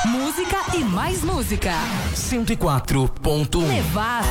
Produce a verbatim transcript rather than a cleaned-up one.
Música e mais música. cento e quatro ponto um. Nevasca.